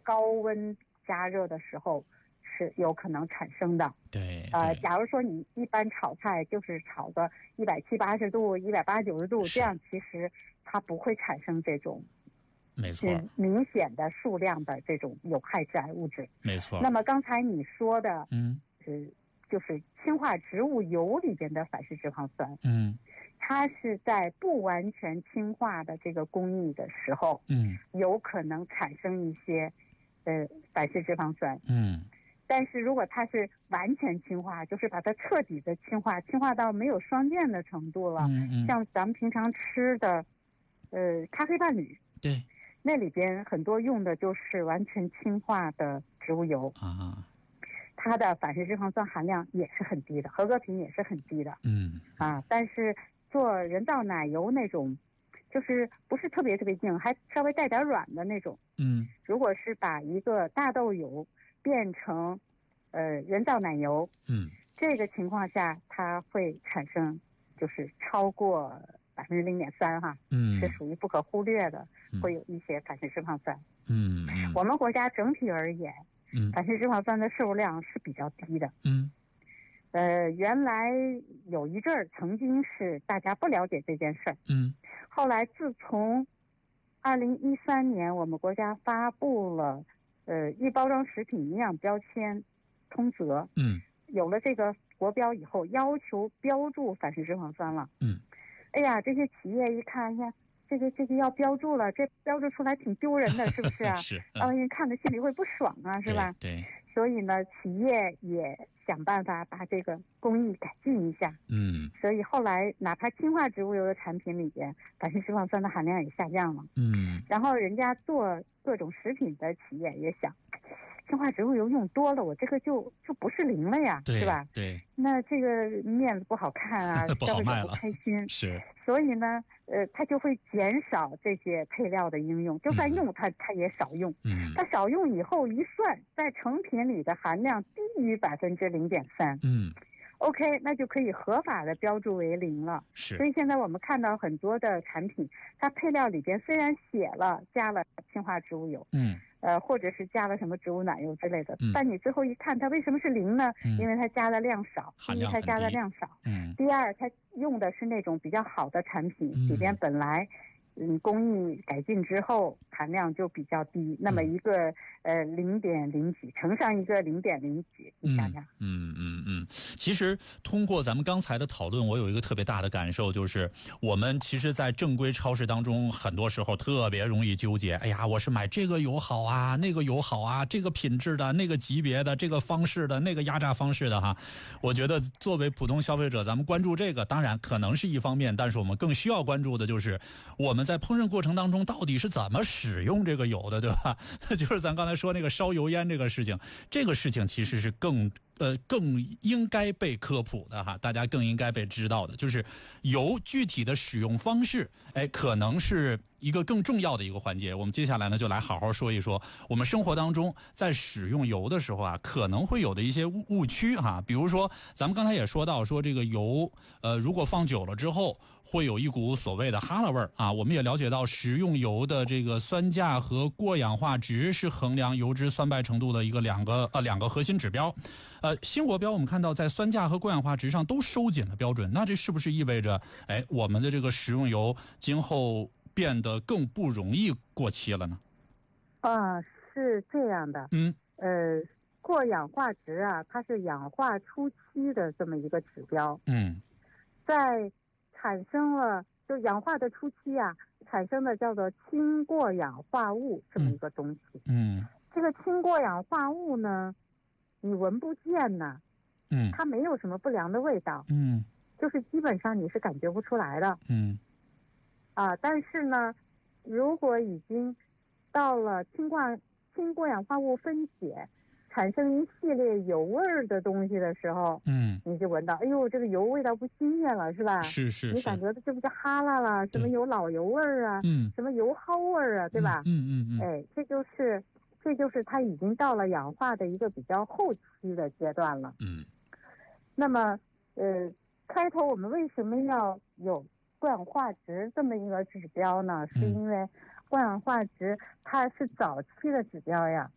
高温加热的时候是有可能产生的。 对， 假如说你一般炒菜就是炒个170、80度、180、90度，这样其实它不会产生这种没错明显的数量的这种有害致癌物质。 没错。 那么刚才你说的，就是氢化植物油里边的反式脂肪酸，它是在不完全氢化的这个工艺的时候，有可能产生一些反式脂肪酸，但是如果它是完全氢化，就是把它彻底的氢化到没有双键的程度了，像咱们平常吃的咖啡伴侣， 对， 那里边很多用的就是完全氢化的植物油啊， 它的反式脂肪酸含量也是很低的，合格品也是很低的，但是做人造奶油那种，就是不是特别特别硬，还稍微带点软的那种，如果是把一个大豆油变成人造奶油，这个情况下它会产生就是超过0.3%哈，是属于不可忽略的，会有一些反式脂肪酸。我们国家整体而言，反式脂肪酸的摄入量是比较低的。原来有一阵儿曾经是大家不了解这件事儿，后来自从2013年我们国家发布了预包装食品营养标签通则，有了这个国标以后，要求标注反式脂肪酸了。哎呀，这些企业一看，呀，这个要标注了，这标注出来挺丢人的，是不是啊？ 是， 人看着心里会不爽啊，是吧？ 对。 所以呢，企业也想办法把这个工艺改进一下。所以后来哪怕氢化植物油的产品里边，反式脂肪酸的含量也下降了。然后人家做各种食品的企业也想，氢化植物油用多了，我这个就不是零了呀，是吧？ 对。 那这个面子不好看啊，消费者不开心。 是。 所以呢，它就会减少这些配料的应用，就算用它也少用。它少用以后一算，在成品里的含量低于0.3%。OK， 那就可以合法的标注为零了。所以现在我们看到很多的产品，它配料里边虽然写了加了氢化植物油，或者是加了什么植物奶油之类的，但你最后一看，它为什么是零呢？因为它加的量少。第一，它加的量少；第二，它用的是那种比较好的产品，里边本来工艺改进之后含量就比较低，那么一个0.0几乘上一个0.0几，你想想。 其实通过咱们刚才的讨论，我有一个特别大的感受，就是我们其实在正规超市当中很多时候特别容易纠结，哎呀，我是买这个油好啊，那个油好啊，这个品质的，那个级别的，这个方式的，那个压榨方式的哈。我觉得作为普通消费者，咱们关注这个当然可能是一方面，但是我们更需要关注的就是我们在烹饪过程当中到底是怎么使用这个油的，对吧？就是咱刚才说那个烧油烟这个事情，其实是更应该被科普的哈，大家更应该被知道的，就是油具体的使用方式，可能是一个更重要的一个环节。我们接下来呢，就来好好说一说我们生活当中在使用油的时候啊，可能会有的一些误区哈。比如说，咱们刚才也说到说这个油，如果放久了之后，会有一股所谓的哈喇味儿啊。我们也了解到，食用油的这个酸价和过氧化值是衡量油脂酸败程度的两个核心指标。新国标我们看到在酸价和过氧化值上都收紧了标准，那这是不是意味着我们的这个食用油今后变得更不容易过期了呢？ 是这样的。过氧化值啊，它是氧化初期的这么一个指标。在产生了就氧化的初期啊，产生的叫做氢过氧化物这么一个东西。这个氢过氧化物呢，你闻不见呢，它没有什么不良的味道，就是基本上你是感觉不出来的，但是呢，如果已经到了氢过氧化物分解，产生一系列油味儿的东西的时候，你就闻到，哎呦，这个油味道不新鲜了，是吧？ 是， 你感觉这不是哈喇了，什么有老油味儿啊，什么油蒿味儿啊，对吧？这就是它已经到了氧化的一个比较后期的阶段了。那么开头我们为什么要有过氧化值这么一个指标呢？是因为过氧化值它是早期的指标呀，